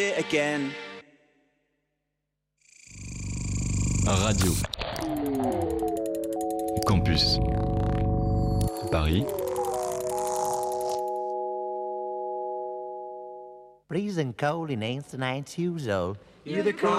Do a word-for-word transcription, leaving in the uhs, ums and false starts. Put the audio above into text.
again. Radio. Campus. Paris. Freezing cold in eighty-nine years old. You're the cold.